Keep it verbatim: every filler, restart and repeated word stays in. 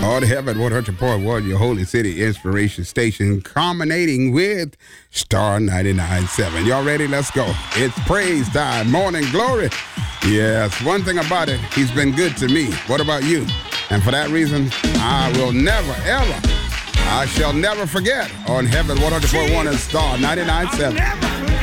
On Heaven one hundred point one, your Holy City Inspiration Station, culminating with Star ninety-nine point seven. Y'all ready? Let's go. It's praise time. Morning glory. Yes, one thing about it, he's been good to me. What about you? And for that reason, I will never, ever, I shall never forget on Heaven one hundred point one and Star ninety-nine point seven.